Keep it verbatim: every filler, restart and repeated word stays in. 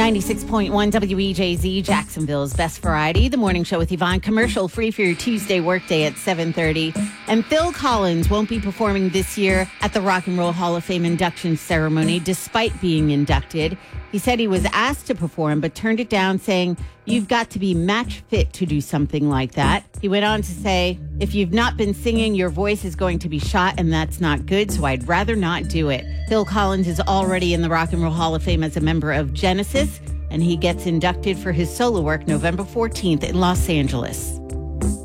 ninety-six point one W E J Z, Jacksonville's Best Variety. The morning show with Yvonne, commercial free for your Tuesday workday at seven thirty. And Phil Collins won't be performing this year at the Rock and Roll Hall of Fame induction ceremony, despite being inducted. He said he was asked to perform, but turned it down, saying, "You've got to be match fit to do something like that." He went on to say, "If you've not been singing, your voice is going to be shot, and that's not good, so I'd rather not do it." Phil Collins is already in the Rock and Roll Hall of Fame as a member of Genesis, and he gets inducted for his solo work November fourteenth in Los Angeles.